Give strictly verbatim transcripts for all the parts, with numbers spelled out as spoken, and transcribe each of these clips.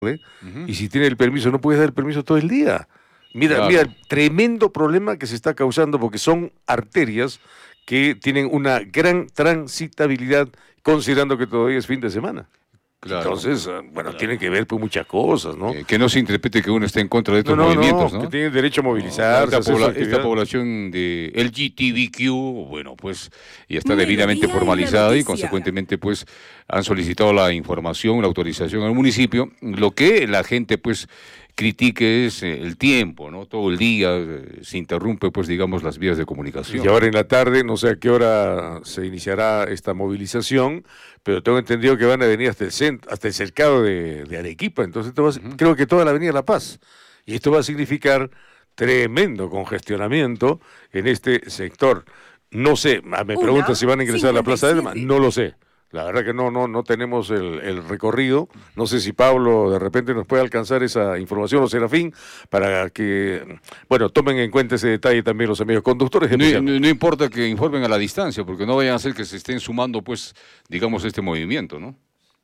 ¿eh? Uh-huh. Y si tiene el permiso, no puedes dar el permiso todo el día. Mira, claro. mira, el tremendo problema que se está causando porque son arterias que tienen una gran transitabilidad considerando que todavía es fin de semana. Claro. Entonces, bueno, claro. tienen que ver con muchas cosas, ¿no? Eh, que no se interprete que uno esté en contra de estos no, no, movimientos, no, ¿no? Que tienen derecho a movilizarse. No, esta, pobla esta población de L G B T Q, bueno, pues ya está debidamente formalizada y consecuentemente, pues, han solicitado la información, la autorización al municipio. Lo que la gente, pues, critique es el tiempo, ¿no? Todo el día eh, se interrumpe, pues, digamos, las vías de comunicación. Y ahora en la tarde, no sé a qué hora se iniciará esta movilización, pero tengo entendido que van a venir hasta el centro, hasta el cercado de, de Arequipa, entonces va, uh-huh. creo que toda la avenida La Paz. Y esto va a significar tremendo congestionamiento en este sector. No sé, me preguntan si van a ingresar a la Plaza de Armas, no lo sé. La verdad que no, no, no tenemos el, el recorrido. No sé si Pablo de repente nos puede alcanzar esa información o Serafín para que, bueno, tomen en cuenta ese detalle también los amigos conductores. No, no, no importa que informen a la distancia, porque no vayan a hacer que se estén sumando, pues, digamos, este movimiento, ¿no?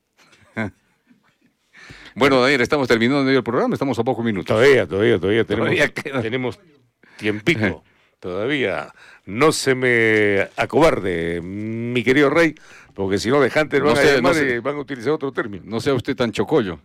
Bueno, Daniel, estamos terminando el programa, estamos a pocos minutos. Todavía, todavía, todavía tenemos, todavía tenemos tiempito. Todavía no se me acobarde, mi querido Rey, porque si no de Hunter van, no sé, a llamar no sé, y van a utilizar otro término. No sea usted tan chocollo.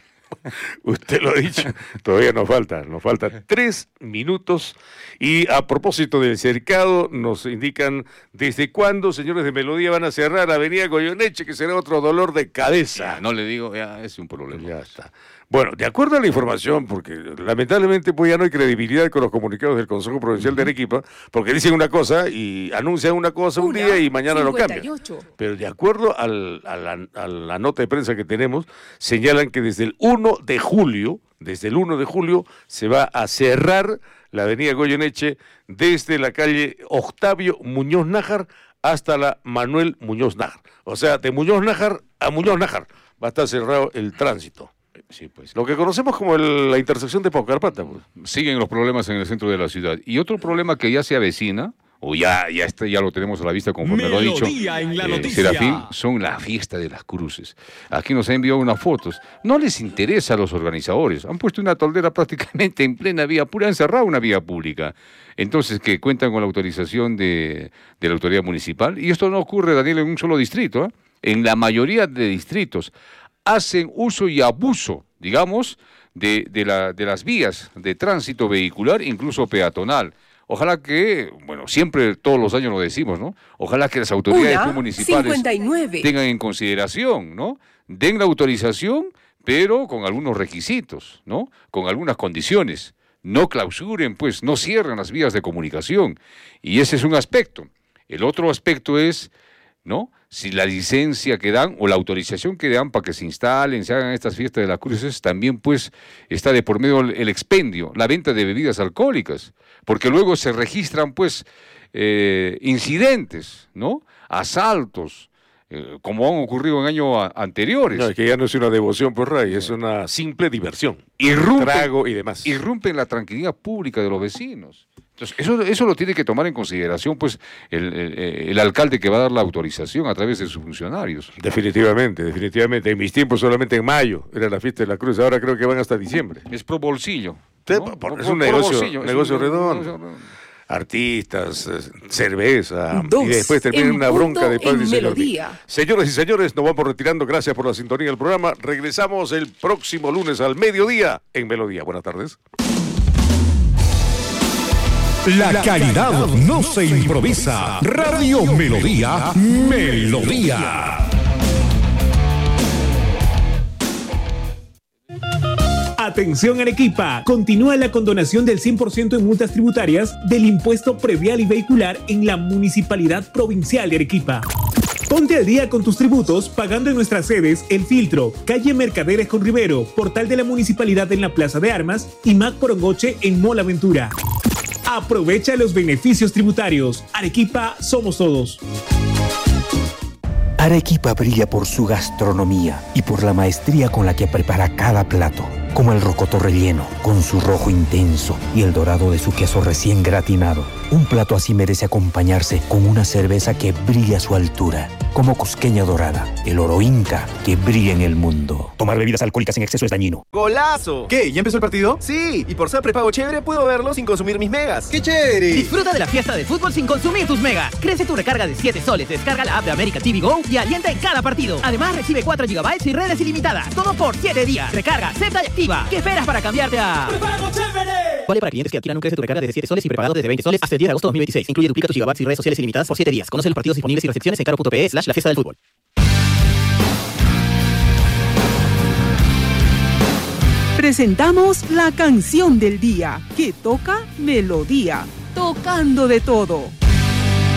Usted lo ha dicho, todavía nos falta, nos faltan tres minutos. Y a propósito del cercado, nos indican desde cuándo, señores de Melodía, van a cerrar la avenida Goyeneche, que será otro dolor de cabeza. Ya, no le digo, ya es un problema. Ya está. Bueno, de acuerdo a la información, porque lamentablemente pues ya no hay credibilidad con los comunicados del Consejo Provincial de Arequipa, porque dicen una cosa y anuncian una cosa un día y mañana lo cambian. Pero de acuerdo al, a, la, a la nota de prensa que tenemos, señalan que desde el uno de julio, desde el uno de julio, se va a cerrar la avenida Goyeneche desde la calle Octavio Muñoz Nájar hasta la Manuel Muñoz Nájar. O sea, de Muñoz Nájar a Muñoz Nájar va a estar cerrado el tránsito. Sí, pues. Lo que conocemos como el, la intersección de Paucarpata. Pues. Siguen los problemas en el centro de la ciudad. Y otro problema que ya se avecina, o ya, ya, está, ya lo tenemos a la vista conforme Melodía lo ha dicho en la eh, Serafín, son la fiesta de las cruces. Aquí nos han enviado unas fotos. No les interesa a los organizadores. Han puesto una toldera prácticamente en plena vía pública, han cerrado una vía pública. Entonces, que cuentan con la autorización de, de la autoridad municipal. Y esto no ocurre, Daniel, en un solo distrito. ¿eh? En la mayoría de distritos hacen uso y abuso, digamos, de, de, la, de las vías de tránsito vehicular, incluso peatonal. Ojalá que, bueno, siempre todos los años lo decimos, ¿no? Ojalá que las autoridades Una, municipales cincuenta y nueve tengan en consideración, ¿no? Den la autorización, pero con algunos requisitos, ¿no? Con algunas condiciones. No clausuren, pues, no cierren las vías de comunicación. Y ese es un aspecto. El otro aspecto es, ¿no? Si la licencia que dan o la autorización que dan para que se instalen, se hagan estas fiestas de las cruces, también pues está de por medio el expendio, la venta de bebidas alcohólicas, porque luego se registran pues eh, incidentes, ¿no? Asaltos, eh, como han ocurrido en años a, anteriores. No, es que ya no es una devoción por Ray, es una simple diversión, irrumpen, trago y demás. Irrumpen la tranquilidad pública de los vecinos. Entonces, eso, eso lo tiene que tomar en consideración pues el, el, el alcalde que va a dar la autorización a través de sus funcionarios. Definitivamente, definitivamente. En mis tiempos solamente en mayo era la fiesta de la cruz, ahora creo que van hasta diciembre. Es pro bolsillo. ¿no? Por, por, es un por negocio, bolsillo, negocio es un, redondo. No, artistas, cerveza, Dos, y después termina una bronca de padre y señor. Señoras y señores, nos vamos retirando. Gracias por la sintonía del programa. Regresamos el próximo lunes al mediodía en Melodía. Buenas tardes. La calidad no se improvisa. Radio Melodía, Melodía. Atención Arequipa, continúa la condonación del cien por ciento en multas tributarias del impuesto predial y vehicular en la Municipalidad Provincial de Arequipa. Ponte al día con tus tributos pagando en nuestras sedes El Filtro, calle Mercaderes con Rivero, portal de la Municipalidad en la Plaza de Armas y Mac Porongoche en Mall Aventura. Aprovecha los beneficios tributarios. Arequipa somos todos. Arequipa brilla por su gastronomía y por la maestría con la que prepara cada plato. como el rocoto relleno, con su rojo intenso y el dorado de su queso recién gratinado. Un plato así merece acompañarse con una cerveza que brille a su altura, como Cusqueña Dorada, el oro inca que brilla en el mundo. Tomar bebidas alcohólicas en exceso es dañino. ¡Golazo! ¿Qué? ¿Ya empezó el partido? Sí, y por ser prepago chévere puedo verlo sin consumir mis megas. ¡Qué chévere! Disfruta de la fiesta de fútbol sin consumir tus megas. Crece tu recarga de siete soles, descarga la app de América T V Go y alienta en cada partido. Además recibe cuatro gigabytes y redes ilimitadas. Todo por siete días. Recarga, acepta y activa. ¿Qué esperas para cambiarte a prepago chévere? Vale para clientes que adquieran un Crece tu recarga desde siete soles y prepagado desde veinte soles hasta el diez de agosto de dos mil veintiséis. Incluye duplica tus gigabytes y redes sociales ilimitadas por siete días. Conoce los partidos disponibles y recepciones en caro.pe slash la fiesta del fútbol. Presentamos la canción del día, que toca melodía, tocando de todo.